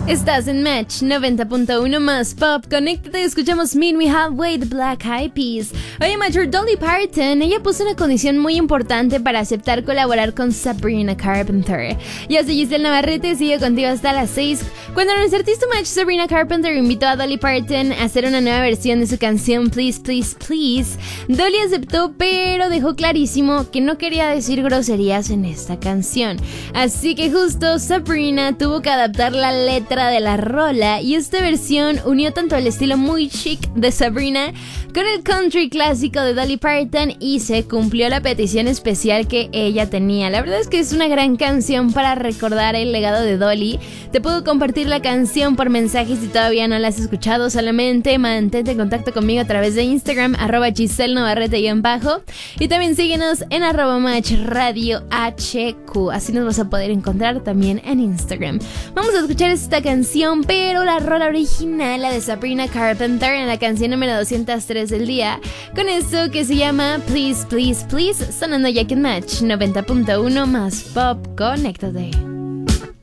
Estás en Match 90.1 más Pop. Conéctate y escuchamos Meet Me Halfway de Black Eyed Peas. Oye, Major, Dolly Parton, ella puso una condición muy importante para aceptar colaborar con Sabrina Carpenter. Yo soy Giselle Navarrete y sigo contigo hasta las 6. Cuando nuestro artista Match Sabrina Carpenter invitó a Dolly Parton a hacer una nueva versión de su canción Please, Please, Please, Dolly aceptó, pero dejó clarísimo que no quería decir groserías en esta canción. Así que justo Sabrina tuvo que adaptar la letra de la rola y esta versión unió tanto el estilo muy chic de Sabrina con el country clásico de Dolly Parton y se cumplió la petición especial que ella tenía. La verdad es que es una gran canción para recordar el legado de Dolly. Te puedo compartir la canción por mensaje si todavía no la has escuchado. Solamente mantente en contacto conmigo a través de Instagram @GiselleNavarrete_ y también síguenos en @MatchRadioHQ. Así nos vas a poder encontrar también en Instagram. Vamos a escuchar esta canción, pero la rola original, la de Sabrina Carpenter, en la canción número 203 del día, con esto que se llama Please, Please, Please, sonando ya que Match 90.1 más Pop. Conéctate.